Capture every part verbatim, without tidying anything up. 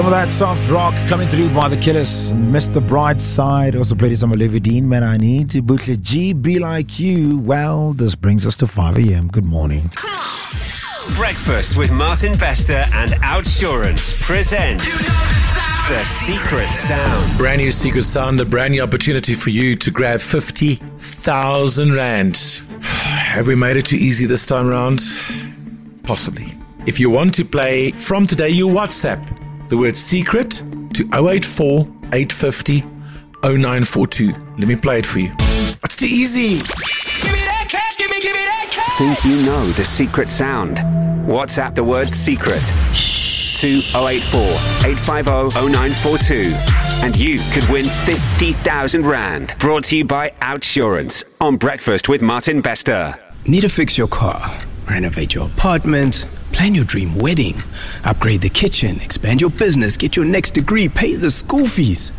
Some of that soft rock coming through by the Killers. Mister Brightside also played some Olivia Dean, Man I Need. Bootleg G, Be Like You. Well, this brings us to five a.m. Good morning. Breakfast with Martin Bester and Outsurance present The Secret Sound. Brand new Secret Sound, a brand new opportunity for you to grab fifty thousand rand. Have we made it too easy this time around? Possibly. If you want to play from today, you WhatsApp the word secret to oh eight four, eight five oh, oh nine four two. Let me play it for you. It's too easy. Give me that cash, give me, give me that cash. Think you know the secret sound? WhatsApp the word secret to oh eight four, eight five oh, oh nine four two. And you could win fifty thousand rand. Brought to you by Outsurance on Breakfast with Martin Bester. Need to fix your car, renovate your apartment, plan your dream wedding, upgrade the kitchen, expand your business, get your next degree, pay the school fees.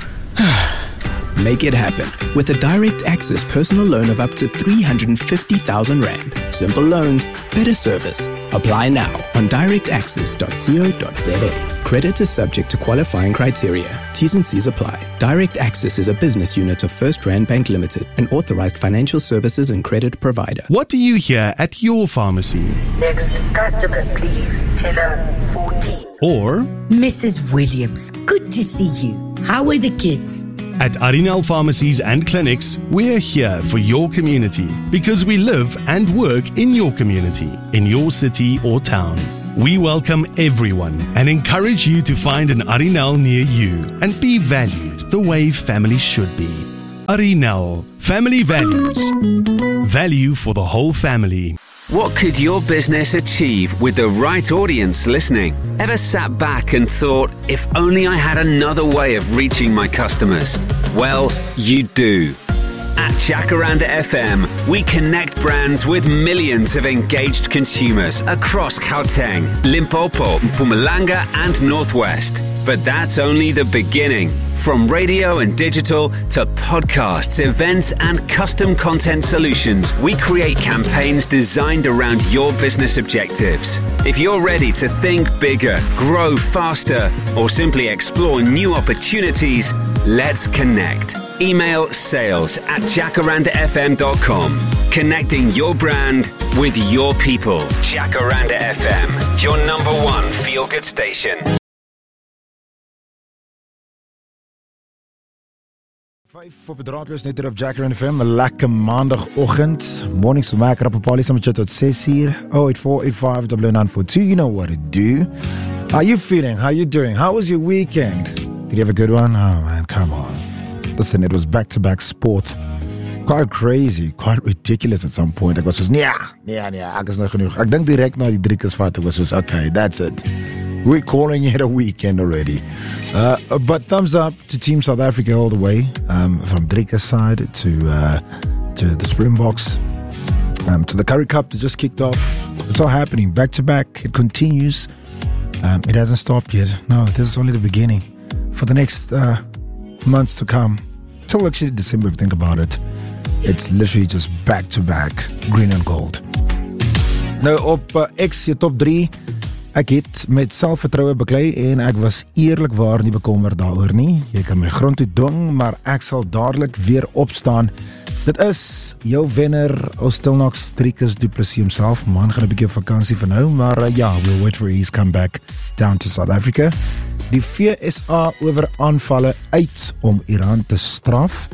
Make it happen with a direct access personal loan of up to three hundred fifty thousand rand. Simple loans, better service. Apply now on direct access dot co dot za. Credit is subject to qualifying criteria. T's and C's apply. Direct Access is a business unit of First Rand Bank Limited, an authorized financial services and credit provider. What do you hear at your pharmacy? Next customer, please. Teller fourteen. Or Missus Williams, good to see you. How are the kids? at Arinal Pharmacies and Clinics, we're here for your community because we live and work in your community, in your city or town. We welcome everyone and encourage you to find an Arinal near you and be valued the way family should be. Arinal, family values. Value for the whole family. What could your business achieve with the right audience listening? Ever sat back and thought, if only I had another way of reaching my customers? Well, you do. At Jacaranda F M, we connect brands with millions of engaged consumers across Gauteng, Limpopo, Mpumalanga and Northwest. But that's only the beginning. From radio and digital to podcasts, events and custom content solutions, we create campaigns designed around your business objectives. If you're ready to think bigger, grow faster, or simply explore new opportunities, let's connect. Email sales at jacaranda f m dot com. Connecting your brand with your people. Jacaranda F M, your number one feel-good station. Vijf op het raadloos net hier op Jacaranda F M. Een lekker maandagochtend. Mornings van mij, Rappapali, samen met je tot zes uur. oh eight four, eight five oh nine four two. You know what to do. How you feeling? How you doing? How was your weekend? Did you have a good one? Oh man, come on. Listen, it was back-to-back sport. Quite crazy, quite ridiculous at some point. Ek was soos, nee, nee, nee, ek is nou genoeg. Ek dink direct na die drie keer vat, ek was soos, okay, that's it. We're calling it a weekend already. Uh, but thumbs up to Team South Africa all the way, um, from Drieke's side to uh, to the Springboks, um, to the Currie Cup that just kicked off. It's all happening back to back. It continues. Um, it hasn't stopped yet. No, this is only the beginning. For the next uh, months to come, till actually December, if you think about it, it's literally just back to back, green and gold. Nou op uh, X, je top drie. Ek het met selfvertroue beklei en ek was eerlikwaar nie bekommer daaroor nie. Jy kan my grond toe dwing, maar ek sal dadelik weer opstaan. Dit is jou wenner, Stilnox Driekus du Plessis homself. Man, gaan 'n bietjie op vakansie vir nou, maar uh, ja, we'll wait for his comeback down to South Africa. Die V S A oor aanvalle uit om Iran te straf.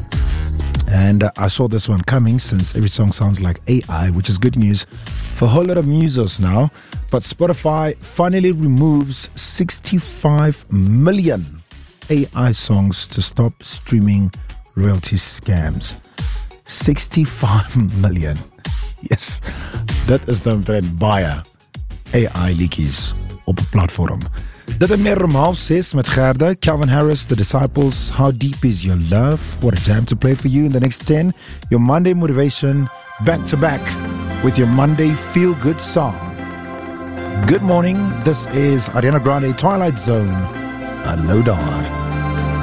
And uh, I saw this one coming since every song sounds like A I, which is good news for a whole lot of musos now. But Spotify finally removes sixty-five million A I songs to stop streaming royalty scams. sixty-five million. Yes, dat is dan omtrent baie A I liedjies op 'n platform. Dit en meer om half zes met Gerda, Calvin Harris, The Disciples, How Deep Is Your Love? What a jam to play for you in the next ten. Your Monday motivation, back to back with your Monday feel good song. Good morning, this is Ariana Grande, Twilight Zone, a Lowdown.